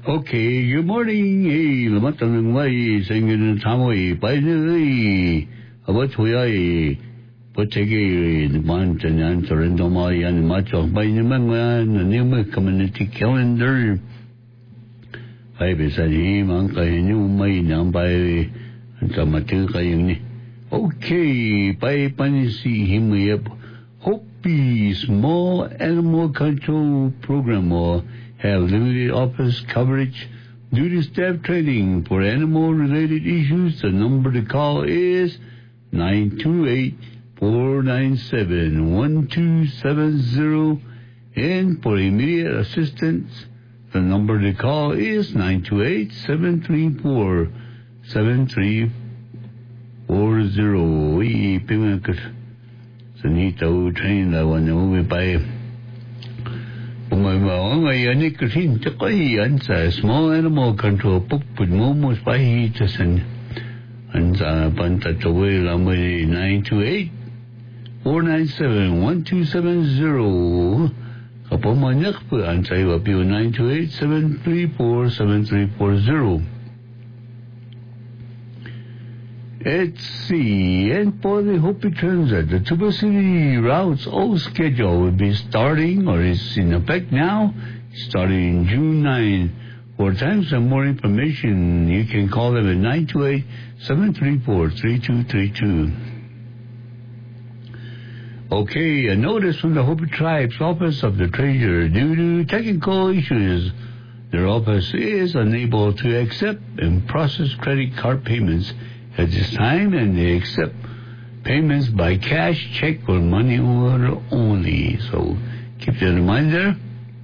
Okay, good morning. Hey, lamatang ng way, singin ng tamoy, painay. About way, potegi, naman tanyan, torrendo mayan, macho, by naman the new community calendar. Ay, beside him, ang kayo may nambay, ang kamatu kayo ni. Okay, by panisi him up. Hopi Small Animal Control Program or have limited office coverage due to staff training for animal-related issues. The number to call is 928-497-1270. And for immediate assistance, the number to call is 928-734-7340. Sanito train that one over by Umayani Kasin Takayan sa small animal control book with momos by Hitasan and Pantaway Lamay 928-497-1270 Kapomanyak po ang sayo apyo 928-734-7340. Let's see, and for the Hopi Transit, the Tuba City route's old schedule will be starting, or is in effect now, starting June 9. For times and more information, you can call them at 928-734-3232. Okay, a notice from the Hopi Tribe's Office of the Treasurer. Due to technical issues, their office is unable to accept and process credit card payments at this time, and they accept payments by cash, check, or money order only. So keep that in mind there.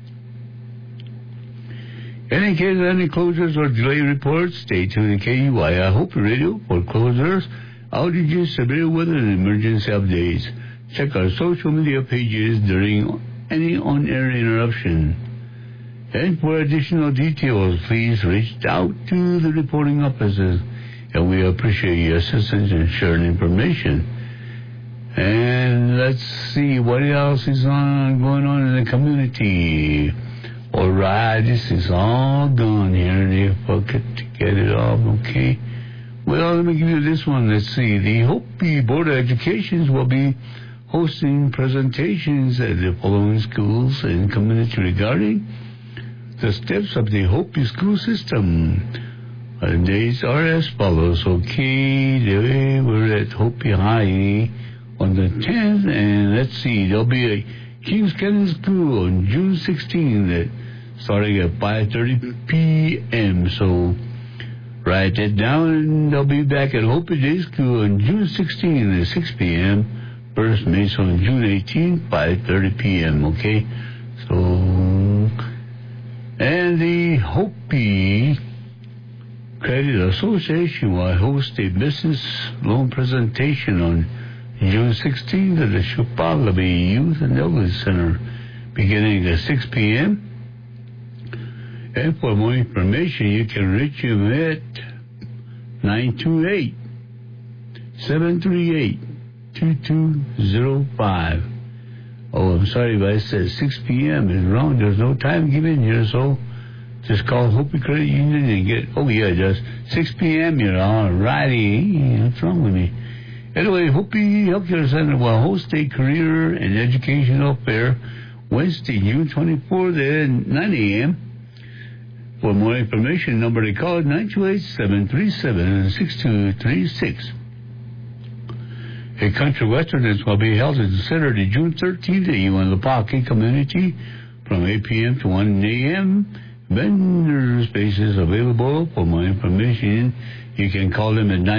And in case of any closures or delay reports, stay tuned to KUI. Hope Radio for closures, outages, severe weather, and emergency updates. Check our social media pages during any on-air interruption. And for additional details, please reach out to the reporting offices. And we appreciate your assistance in sharing information. And let's see what else is going on in the community. All right, this is all gone here. They forget to get it off, okay? Well, let me give you this one. Let's see. The Hopi Board of Education will be hosting presentations at the following schools and community regarding the steps of the Hopi school system. The dates are as follows. Okay, we're at Hopi High on the 10th, and let's see, there'll be a Kings Canyon School on June 16th, starting at 5:30 p.m. So write that down, and they'll be back at Hopi Day School on June 16th at 6 p.m. First Mace on June 18th, 5:30 p.m. Okay, so and the Hopi Credit Association will host a business loan presentation on June 16th at the Shupalabi Youth and Elders Center, beginning at 6 p.m. And for more information, you can reach him at 928-738-2205. Oh, I'm sorry, but I said 6 p.m. is wrong. There's no time given here, so just call Hopi Credit Union and get, just 6 p.m. You're all righty. What's wrong with me? Anyway, Hopi Healthcare Center will host a career and educational fair Wednesday, June 24th at 9 a.m. For more information, number to call is 928-737-6236. A country western will be held on Saturday, June 13th at Yuan-Lapaki Community from 8 p.m. to 1 a.m. Vendor spaces available. For more information, you can call them at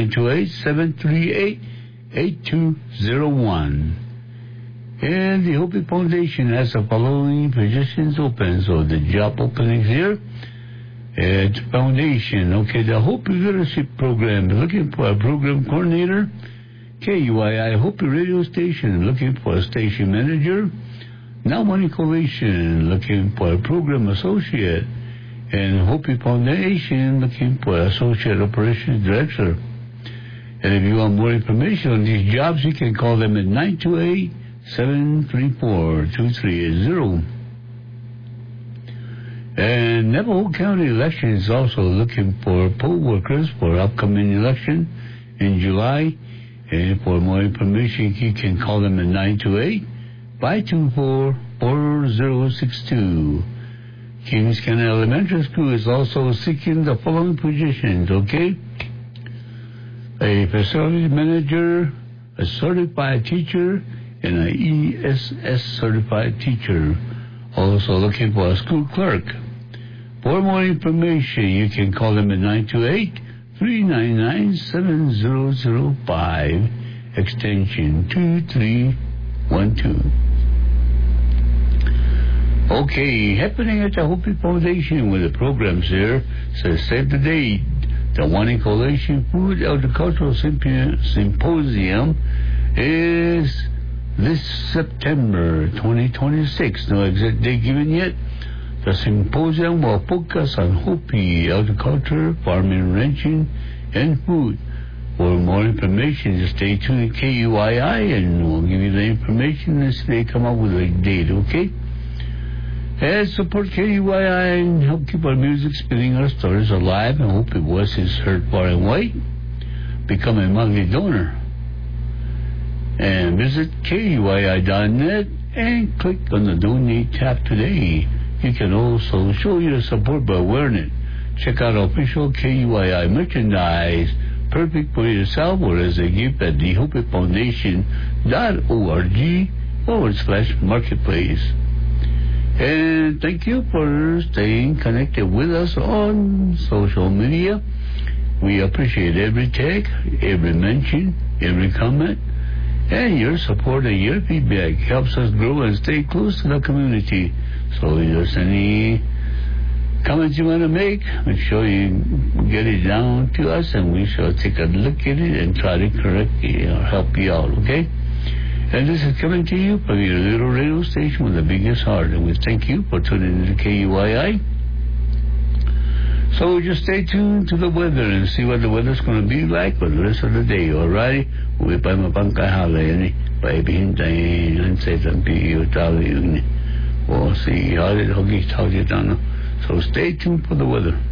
928-738-8201. And the Hopi Foundation has the following positions open. So the job openings here at Foundation. Okay, the Hopi Leadership Program, looking for a program coordinator. KUII Hopi Radio Station, looking for a station manager. Now Money Coalition, looking for a program associate. And Hopi Foundation, looking for Associate Operations Director. And if you want more information on these jobs, you can call them at 928-734-2380. And And Navajo County election is also looking for poll workers for upcoming election in July. And for more information, you can call them at 928-524-4062. Kings County Elementary School is also seeking the following positions, okay? A facility manager, a certified teacher, and an ESS certified teacher. Also looking for a school clerk. For more information, you can call them at 928-399-7005, extension 2312. Okay, happening at the Hopi Foundation with the programs here. Says save the date. The Wani Coalition Food Agricultural Symposium is this September 2026. No exact date given yet. The symposium will focus on Hopi agriculture, farming, ranching, and food. For more information, just stay tuned to KUYI, and we'll give you the information as they come up with a date, okay? And support KUYI and help keep our music spinning, our stories alive, and hope your voice is heard far and wide. Become a monthly donor. And visit KUYI.net and click on the Donate tab today. You can also show your support by wearing it. Check out official KUYI merchandise, perfect for yourself or as a gift at thehopefoundation.org/marketplace. And thank you for staying connected with us on social media. We appreciate every tag, every mention, every comment, and your support and your feedback helps us grow and stay close to the community. So if there's any comments you want to make, make sure you get it down to us, and we shall take a look at it and try to correct you or help you out, okay? And this is coming to you from your little radio station with the biggest heart. And we thank you for tuning in to KUYI. So just stay tuned to the weather and see what the weather's going to be like for the rest of the day, alright? We'll be so stay tuned for the weather.